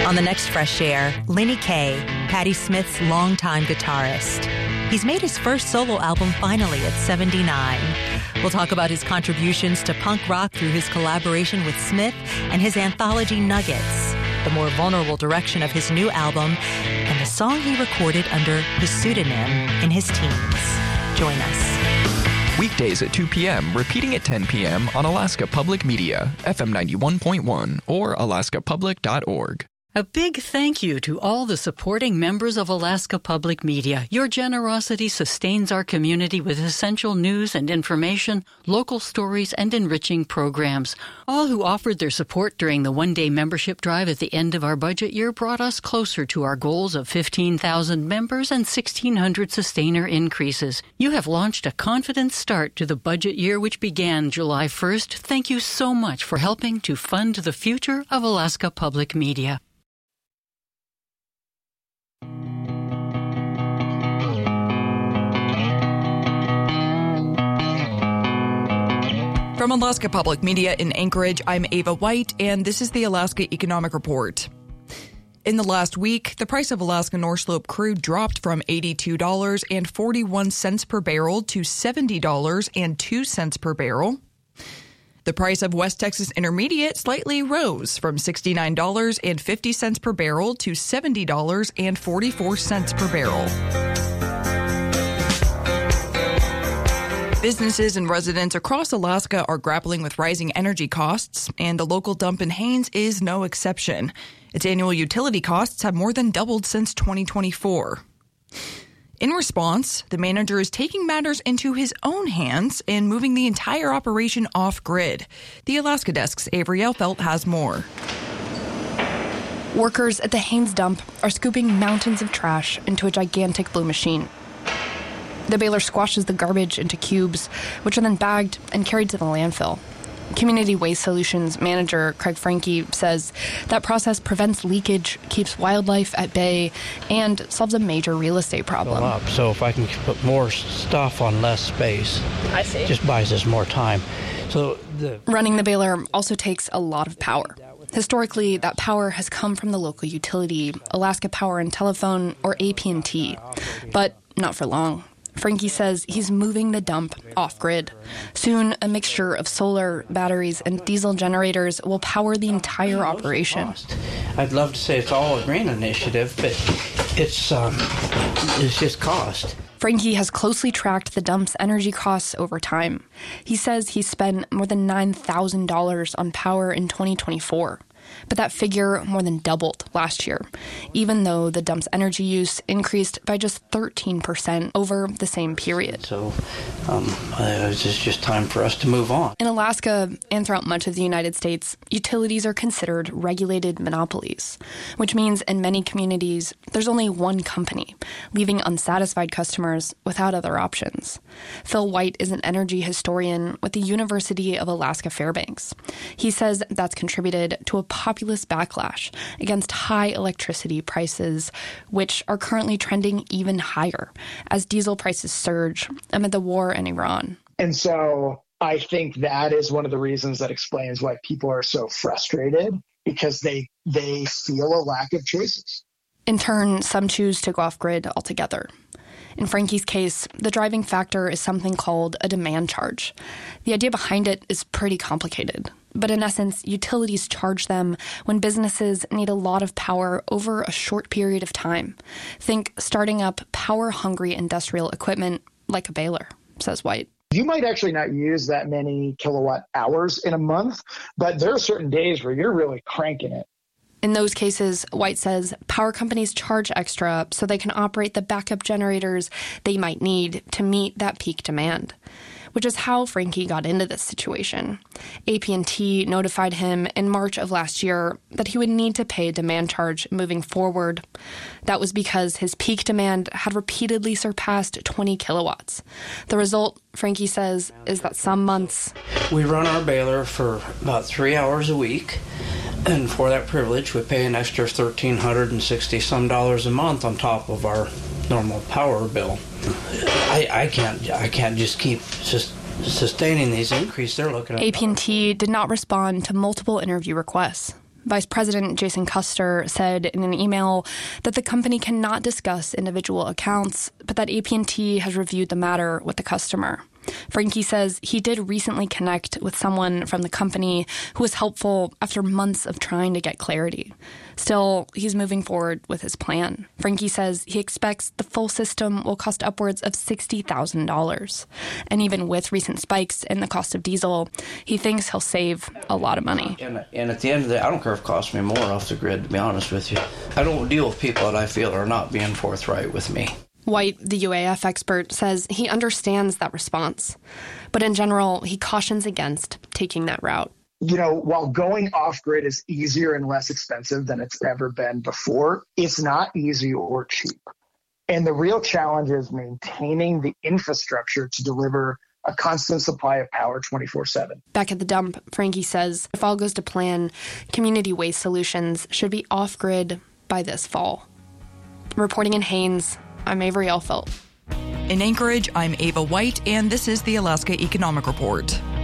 On the next Fresh Air, Lenny Kaye, Patti Smith's longtime guitarist. He's made his first solo album finally at 79. We'll talk about his contributions to punk rock through his collaboration with Smith and his anthology Nuggets, the more vulnerable direction of his new album, and the song he recorded under his pseudonym in his teens. Join us. Weekdays at 2 p.m., repeating at 10 p.m. on Alaska Public Media, FM 91.1 or alaskapublic.org. A big thank you to all the supporting members of Alaska Public Media. Your generosity sustains our community with essential news and information, local stories, and enriching programs. All who offered their support during the one-day membership drive at the end of our budget year brought us closer to our goals of 15,000 members and 1,600 sustainer increases. You have launched a confident start to the budget year, which began July 1st. Thank you so much for helping to fund the future of Alaska Public Media. From Alaska Public Media in Anchorage, I'm Ava White, and this is the Alaska Economic Report. In the last week, the price of Alaska North Slope crude dropped from $82.41 per barrel to $70.02 per barrel. The price of West Texas Intermediate slightly rose from $69.50 per barrel to $70.44 per barrel. Businesses and residents across Alaska are grappling with rising energy costs, and the local dump in Haines is no exception. Its annual utility costs have more than doubled since 2024. In response, the manager is taking matters into his own hands and moving the entire operation off-grid. The Alaska Desk's Avery Elfelt has more. Workers at the Haines dump are scooping mountains of trash into a gigantic blue machine. The baler squashes the garbage into cubes, which are then bagged and carried to the landfill. Community Waste Solutions manager Craig Franke says that process prevents leakage, keeps wildlife at bay, and solves a major real estate problem. So if I can put more stuff on less space, I see. Just buys us more time. So running the baler also takes a lot of power. Historically, that power has come from the local utility, Alaska Power and Telephone, or AT&T, but not for long. Franke says he's moving the dump off-grid. Soon, a mixture of solar, batteries, and diesel generators will power the entire operation. I'd love to say it's all a green initiative, but it's just cost. Franke has closely tracked the dump's energy costs over time. He says he spent more than $9,000 on power in 2024. But that figure more than doubled last year, even though the dump's energy use increased by just 13% over the same period. So it's just time for us to move on. In Alaska and throughout much of the United States, utilities are considered regulated monopolies, which means in many communities, there's only one company, leaving unsatisfied customers without other options. Phil White is an energy historian with the University of Alaska Fairbanks. He says that's contributed to a populist backlash against high electricity prices, which are currently trending even higher as diesel prices surge amid the war in Iran. And so I think that is one of the reasons that explains why people are so frustrated, because they feel a lack of choices. In turn, some choose to go off-grid altogether. In Franke's case, the driving factor is something called a demand charge. The idea behind it is pretty complicated. But in essence, utilities charge them when businesses need a lot of power over a short period of time. Think starting up power-hungry industrial equipment like a baler, says White. You might actually not use that many kilowatt hours in a month, but there are certain days where you're really cranking it. In those cases, White says power companies charge extra so they can operate the backup generators they might need to meet that peak demand, which is how Franke got into this situation. AT&T notified him in March of last year that he would need to pay a demand charge moving forward. That was because his peak demand had repeatedly surpassed 20 kilowatts. The result, Franke says, is that some months we run our baler for about 3 hours a week. And for that privilege, we pay an extra $1,360-some a month on top of our normal power bill. I can't just keep sustaining these increases. They're looking at AT&T did not respond to multiple interview requests. Vice President Jason Custer said in an email that the company cannot discuss individual accounts, but that AT&T has reviewed the matter with the customer. Frankie says he did recently connect with someone from the company who was helpful after months of trying to get clarity. Still, he's moving forward with his plan. Frankie says he expects the full system will cost upwards of $60,000. And even with recent spikes in the cost of diesel, he thinks he'll save a lot of money. And at the end of the day, I don't care if it costs me more off the grid, to be honest with you. I don't deal with people that I feel are not being forthright with me. White, the UAF expert, says he understands that response. But in general, he cautions against taking that route. You know, while going off-grid is easier and less expensive than it's ever been before, it's not easy or cheap. And the real challenge is maintaining the infrastructure to deliver a constant supply of power 24/7. Back at the dump, Frankie says if all goes to plan, Community Waste Solutions should be off-grid by this fall. Reporting in Haines, I'm Avery Elfelt. In Anchorage, I'm Ava White, and this is the Alaska Economic Report.